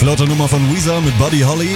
flotte Nummer von Weezer mit Buddy Holly.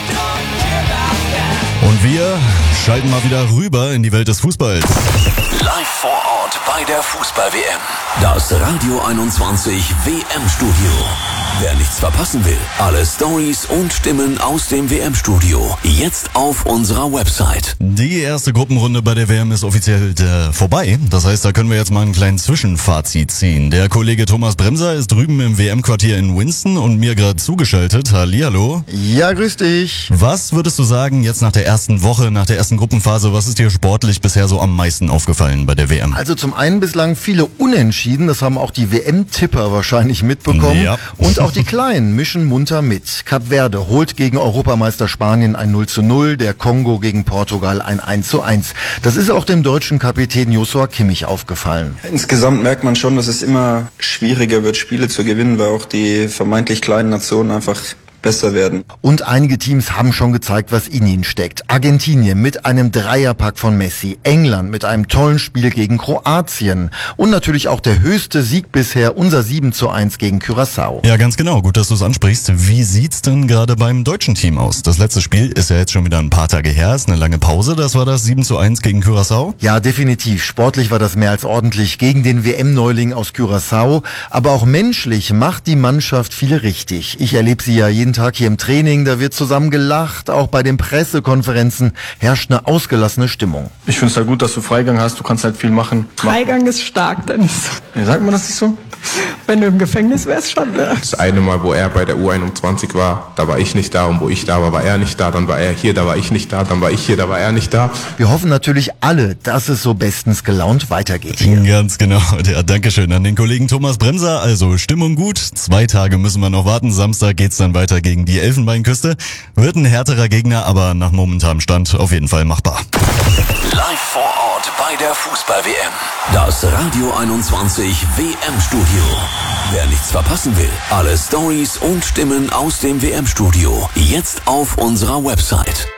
Und wir schalten mal wieder rüber in die Welt des Fußballs. Live vor Ort bei der Fußball-WM. Das Radio 21 WM-Studio. Wer nichts verpassen will, alle Stories und Stimmen aus dem WM-Studio. Jetzt auf unserer Website. Die erste Gruppenrunde bei der WM ist offiziell vorbei. Das heißt, da können wir jetzt mal einen kleinen Zwischenfazit ziehen. Der Kollege Thomas Bremser ist drüben im WM-Quartier in Winston und mir gerade zugeschaltet. Hallihallo. Ja, grüß dich. Was würdest du sagen jetzt nach der ersten Woche, nach der ersten Gruppenphase, was ist dir sportlich bisher so am meisten aufgefallen bei der WM? Also zum einen bislang viele Unentschieden, das haben auch die WM-Tipper wahrscheinlich mitbekommen. Ja. Und auch die Kleinen mischen munter mit. Kap Verde holt gegen Europameister Spanien ein 0:0, der Kongo gegen Portugal ein 1:1. Das ist auch dem deutschen Kapitän Joshua Kimmich aufgefallen. Insgesamt merkt man schon, dass es immer schwieriger wird, Spiele zu gewinnen, weil auch die vermeintlich kleinen Nationen einfach besser werden. Und einige Teams haben schon gezeigt, was in ihnen steckt. Argentinien mit einem Dreierpack von Messi, England mit einem tollen Spiel gegen Kroatien und natürlich auch der höchste Sieg bisher, unser 7:1 gegen Curaçao. Ja, ganz genau. Gut, dass du es ansprichst. Wie sieht's denn gerade beim deutschen Team aus? Das letzte Spiel ist ja jetzt schon wieder ein paar Tage her, ist eine lange Pause. Das war das 7:1 gegen Curaçao. Ja, definitiv. Sportlich war das mehr als ordentlich gegen den WM-Neuling aus Curaçao. Aber auch menschlich macht die Mannschaft viel richtig. Ich erlebe sie ja jeden Tag hier im Training, da wird zusammen gelacht, auch bei den Pressekonferenzen herrscht eine ausgelassene Stimmung. Ich finde es halt gut, dass du Freigang hast, du kannst halt viel machen. Freigang ist stark, Dennis. Ja, sagt man das nicht so? Wenn du im Gefängnis wärst, schon, ne? Das eine Mal, wo er bei der U21 war, da war ich nicht da, und wo ich da war, war er nicht da, dann war er hier, da war ich nicht da, dann war ich hier, da war er nicht da. Wir hoffen natürlich alle, dass es so bestens gelaunt weitergeht hier. Ganz genau. Ja, Dankeschön an den Kollegen Thomas Bremser. Also Stimmung gut. 2 Tage müssen wir noch warten. Samstag geht's dann weiter gegen die Elfenbeinküste. Wird ein härterer Gegner, aber nach momentanem Stand auf jeden Fall machbar. Live vor Ort bei der Fußball-WM. Das Radio 21 WM-Studio. Wer nichts verpassen will, alle Stories und Stimmen aus dem WM-Studio. Jetzt auf unserer Website.